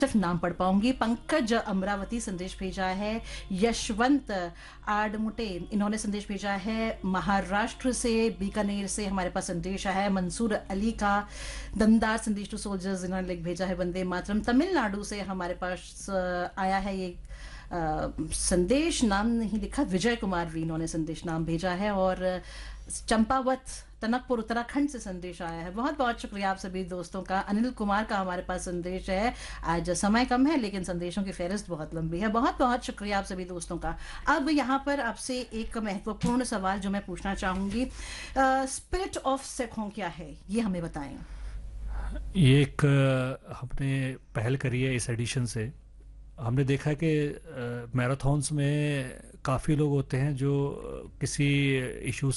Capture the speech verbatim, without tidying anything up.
सिर्फ नाम पढ़ पाऊंगी। पंकज अमरावती संदेश भेजा है। यशवंत आडमुटे इन्होंने संदेश भेजा है महाराष्ट्र से, बीकानेर से हमारे पास संदेश आया है। मंसूर अली का दमदार संदेश टू सोल्जर्स इन्होंने लिख भेजा है। वंदे मातरम तमिलनाडु से हमारे पास अ, आया है ये अ, संदेश, नाम नहीं लिखा। विजय कुमार वी इन्होंने संदेश नाम भेजा है। और अ, चंपावत टनकपुर उत्तराखंड से संदेश आया है। बहुत बहुत शुक्रिया आप सभी दोस्तों का। अनिल कुमार का हमारे पास संदेश है। आज समय कम है लेकिन संदेशों की फहरिस्त बहुत लंबी है। बहुत बहुत शुक्रिया आप सभी दोस्तों का। अब यहाँ पर आपसे एक महत्वपूर्ण सवाल जो मैं पूछना चाहूंगी, स्पिरिट ऑफ सेखों क्या है, ये हमें बताएं। ये एक अ, हमने पहल करी है इस एडिशन से। हमने देखा है कि मैराथॉन्स में काफ़ी लोग होते हैं जो अ, किसी इशू